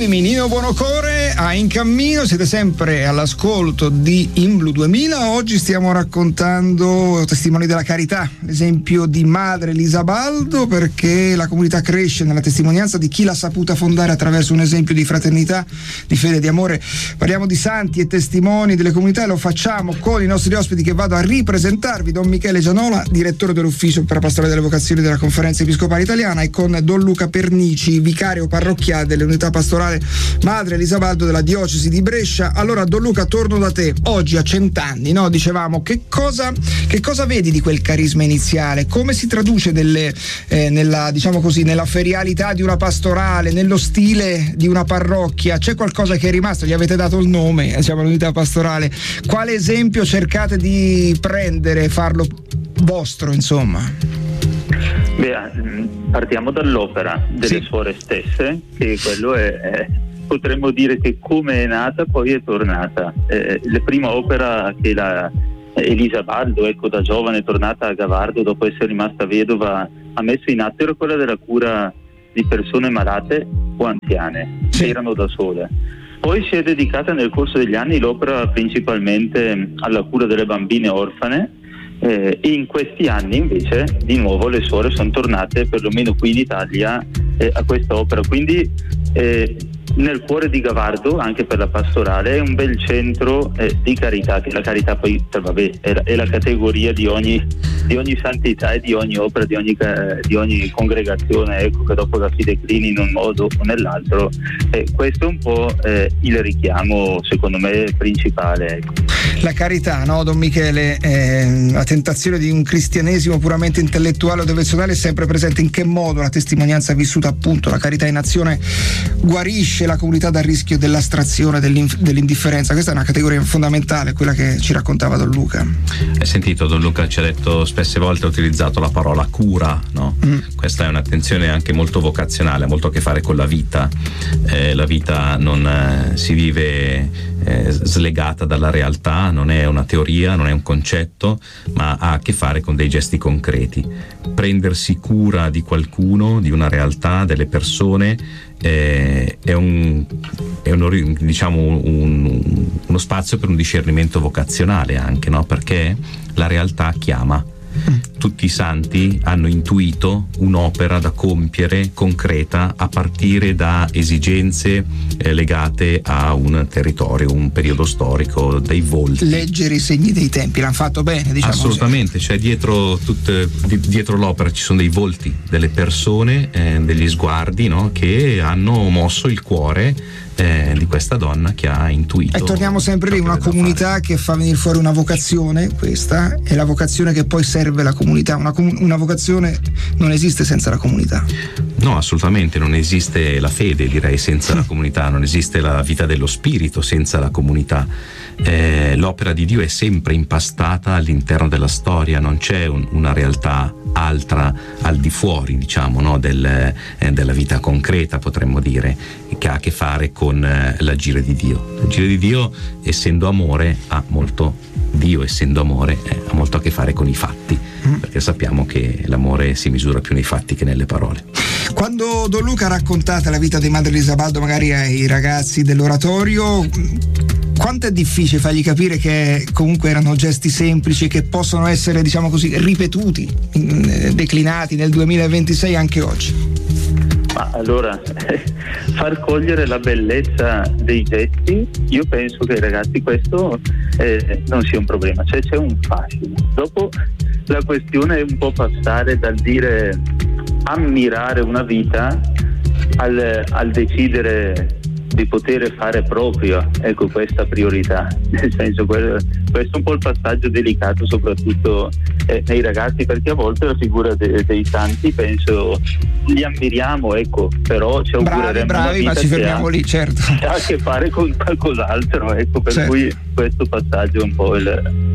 primi, Nino Buonocore a In Cammino, siete sempre all'ascolto di In Blu 2000. Oggi stiamo raccontando Testimoni della Carità, l'esempio di Madre Elisabaldo, perché la comunità cresce nella testimonianza di chi l'ha saputa fondare attraverso un esempio di fraternità, di fede e di amore. Parliamo di santi e testimoni delle comunità e lo facciamo con i nostri ospiti che vado a ripresentarvi: Don Michele Gianola, direttore dell'ufficio per la pastorale delle vocazioni della Conferenza Episcopale Italiana, e con Don Luca Pernici, vicario parrocchiale dell'unità pastorale Madre Elisabaldo della diocesi di Brescia. Allora, Don Luca, torno da te. Oggi a 100 anni, no? Dicevamo, che cosa vedi di quel carisma iniziale? Come si traduce nella, diciamo così, nella ferialità di una pastorale, nello stile di una parrocchia? C'è qualcosa che è rimasto? Gli avete dato il nome, diciamo, all'unità pastorale. Quale esempio cercate di prendere, farlo vostro, insomma? Partiamo dall'opera delle suore stesse, che quello potremmo dire che come è nata poi è tornata. La prima opera che la Elisabaldo, da giovane è tornata a Gavardo dopo essere rimasta vedova, ha messo in atto era quella della cura di persone malate o anziane, che erano da sole. Poi si è dedicata nel corso degli anni l'opera principalmente alla cura delle bambine orfane. E in questi anni invece di nuovo le suore sono tornate, perlomeno qui in Italia, a questa opera. Quindi nel cuore di Gavardo, anche per la pastorale, è un bel centro di carità, che la carità poi è la categoria di ogni santità e di ogni opera, di ogni congregazione, che dopo la si declini in un modo o nell'altro. Questo è un po' il richiamo, secondo me, principale. La carità, no, Don Michele? La tentazione di un cristianesimo puramente intellettuale o devozionale è sempre presente. In che modo la testimonianza vissuta, appunto, la carità in azione, guarisce la comunità dal rischio dell'astrazione, dell'indifferenza? Questa è una categoria fondamentale, quella che ci raccontava Don Luca. Hai sentito, Don Luca ci ha detto, spesse volte ha utilizzato la parola cura, no? Questa è un'attenzione anche molto vocazionale, ha molto a che fare con la vita. La vita non si vive slegata dalla realtà, non è una teoria, non è un concetto, ma ha a che fare con dei gesti concreti. Prendersi cura di qualcuno, di una realtà, delle persone, è uno spazio per un discernimento vocazionale anche, no? Perché la realtà chiama. Tutti i santi hanno intuito un'opera da compiere concreta a partire da esigenze legate a un territorio, un periodo storico, dei volti. Leggere i segni dei tempi, l'hanno fatto bene, diciamo. Assolutamente, cioè dietro l'opera ci sono dei volti, delle persone, degli sguardi, no? Che hanno mosso il cuore di questa donna che ha intuito. E torniamo sempre lì, una comunità che fa venire fuori una vocazione, questa è la vocazione che poi serve la comunità. Una vocazione non esiste senza la comunità. No, assolutamente, non esiste la fede, direi, senza la comunità, non esiste la vita dello spirito senza la comunità. L'opera di Dio è sempre impastata all'interno della storia, non c'è una realtà altra al di fuori, diciamo, no, della vita concreta, potremmo dire, che ha a che fare con l'agire di Dio. L'agire di Dio, essendo amore, ha molto a che fare con i fatti, perché sappiamo che l'amore si misura più nei fatti che nelle parole. Quando Don Luca raccontate la vita di Madre Elisabaldo magari ai ragazzi dell'oratorio, quanto è difficile fargli capire che comunque erano gesti semplici che possono essere, diciamo così, ripetuti, declinati nel 2026 anche oggi? Ma allora, far cogliere la bellezza dei gesti, io penso che ai ragazzi questo non sia un problema, cioè c'è un fascino. Dopo la questione è un po' passare dal dire ammirare una vita al decidere di poter fare proprio, questa priorità. Nel senso, questo è un po' il passaggio delicato, soprattutto nei ragazzi, perché a volte la figura dei santi, penso, li ammiriamo, però ci augureremmo bravi, una vita, ma ci fermiamo lì, certo, che ha a che fare con qualcos'altro, per cui questo passaggio è un po' il...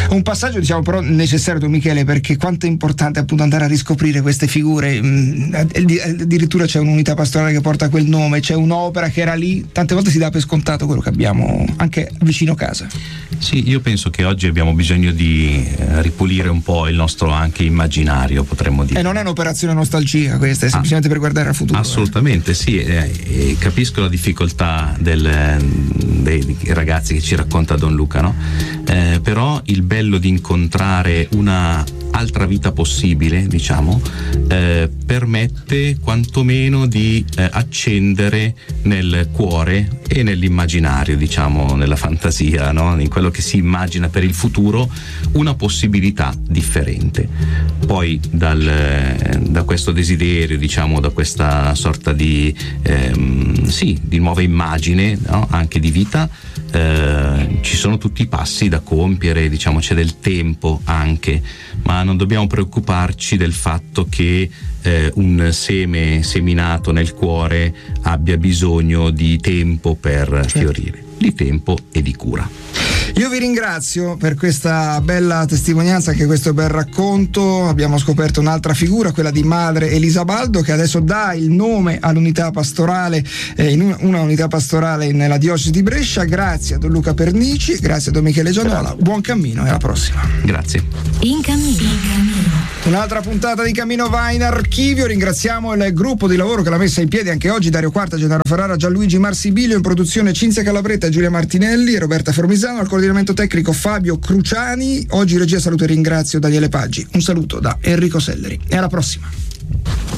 Un passaggio, diciamo, però necessario, Don Michele, perché quanto è importante appunto andare a riscoprire queste figure. Addirittura c'è un'unità pastorale che porta quel nome, c'è un'opera che era lì, tante volte si dà per scontato quello che abbiamo anche vicino casa. Sì, io penso che oggi abbiamo bisogno di ripulire un po' il nostro anche immaginario, potremmo dire. E non è un'operazione nostalgia questa, è semplicemente per guardare al futuro. Assolutamente sì, e capisco la difficoltà dei ragazzi che ci racconta Don Luca, no? Però il bello di incontrare una altra vita possibile, diciamo, permette quantomeno di accendere nel cuore e nell'immaginario, diciamo, nella fantasia, no? In quello che si immagina per il futuro, una possibilità differente. Poi da questo desiderio, diciamo, da questa sorta di nuova immagine, no? Anche di vita, ci sono tutti i passi da compiere, diciamo, c'è del tempo anche, ma non dobbiamo preoccuparci del fatto che un seme seminato nel cuore abbia bisogno di tempo per fiorire, di tempo e di cura. Io vi ringrazio per questa bella testimonianza, anche questo bel racconto. Abbiamo scoperto un'altra figura, quella di Madre Elisabaldo, che adesso dà il nome all'unità pastorale, in una unità pastorale nella diocesi di Brescia. Grazie a Don Luca Pernici, grazie a Don Michele Gianola, buon cammino e alla prossima. Grazie. In cammino. Un'altra puntata di Cammino va in archivio. Ringraziamo il gruppo di lavoro che l'ha messa in piedi anche oggi: Dario Quarta, Gennaro Ferrara, Gianluigi Marsibilio, in produzione Cinzia Calabretta, Giulia Martinelli e Roberta Formisano, al coordinamento tecnico Fabio Cruciani. Oggi regia, saluto e ringrazio Daniele Paggi. Un saluto da Enrico Selleri e alla prossima.